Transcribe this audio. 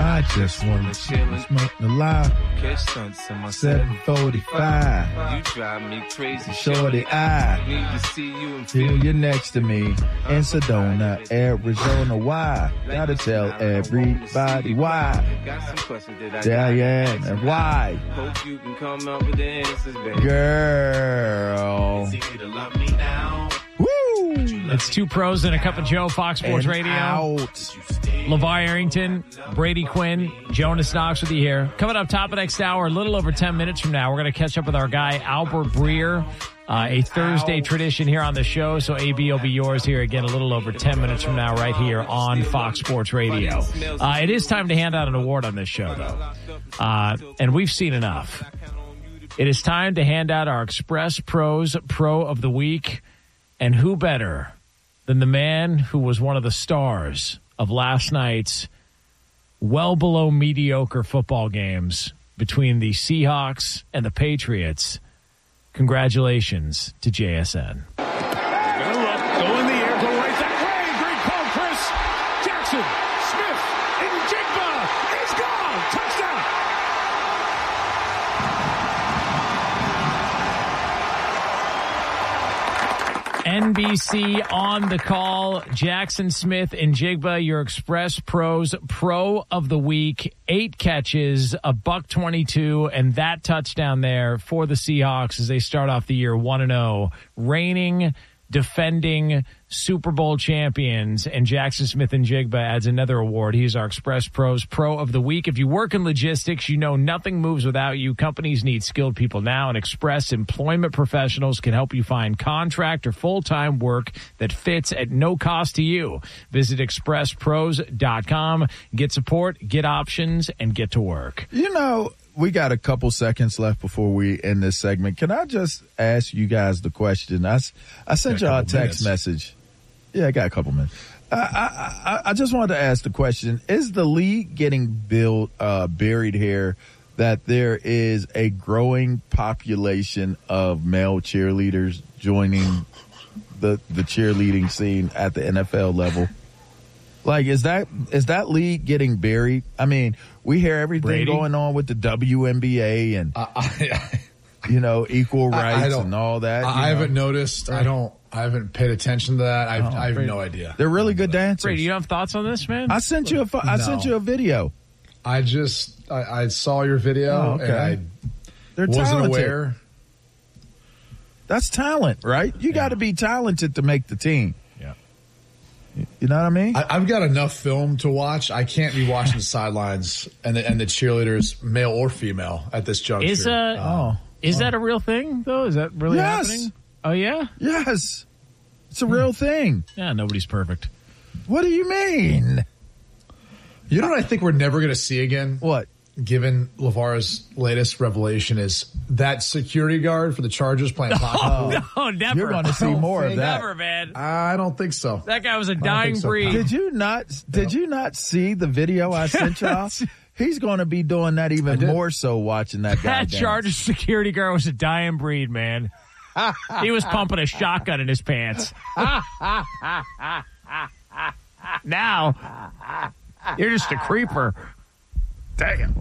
I just want to smoke the lie. Catch stunts in my 745. You drive me crazy. Shorty, I need to see you and feel feel you next to me in Sedona, Arizona. Why? Gotta tell everybody why. Got some questions that I And why? hope you can come up with the answers, baby. Girl. It's easy to love me now. Woo! It's Two Pros and a Cup of Joe, Fox Sports And Radio. out. LeVar Arrington, Brady Quinn, Jonas Knox with you here. Coming up top of next hour, a little over 10 minutes from now, we're going to catch up with our guy, Albert Breer. A Thursday tradition here on the show, so AB will be yours here again a little over 10 minutes from now right here on Fox Sports Radio. It is time to hand out an award on this show, though. And we've seen enough. It is time to hand out our Express Pros Pro of the Week. And who better than the man who was one of the stars of last night's well below mediocre football games between the Seahawks and the Patriots. Congratulations to JSN. Go in the air, go right that way. Great call, Chris. Jackson, Smith, and Jigba. He's gone. Touchdown. NBC on the call. Jackson Smith and Jigba, your Express Pros Pro of the Week. 8 catches, $122, and that touchdown there for the Seahawks as they start off the year 1-0, reigning, defending Super Bowl champions. And Jackson Smith and Jigba adds another award. He's our Express Pros Pro of the Week. If you work in logistics, you know nothing moves without you. Companies need skilled people now, and Express Employment Professionals can help you find contract or full-time work that fits at no cost to you. Visit expresspros.com. Get support, get options, and get to work. You know, we got a couple seconds left before we end this segment. Can I just ask you guys the question? I sent y'all a text message. Yeah, I got a couple minutes. I just wanted to ask the question, is the league getting buried here that there is a growing population of male cheerleaders joining the cheerleading scene at the NFL level? Like, is that league getting buried? I mean, we hear everything going on with the WNBA and, equal rights and all that. I haven't noticed. I haven't paid attention to that. I have no idea. They're really good dancers. Brady, you have thoughts on this, man? I sent you a video. I saw your video and They're wasn't talented. aware. That's talent, right? You got to be talented to make the team. You know what I mean? I've got enough film to watch. I can't be watching the sidelines and the cheerleaders, male or female, at this juncture. Is that a real thing, though? Is that really happening? Oh, yeah? Yes. It's a real thing. Yeah, nobody's perfect. What do you mean? You know what I think we're never going to see again? What? Given LeVar's latest revelation is that security guard for the Chargers playing pocket pool. No, never. You're going to see more of that. Never, man. I don't think so. That guy was a dying breed. Did you not see the video I sent y'all? He's going to be doing that even more so watching that guy. That Chargers security guard was a dying breed, man. He was pumping a shotgun in his pants. Now, you're just a creeper. Damn.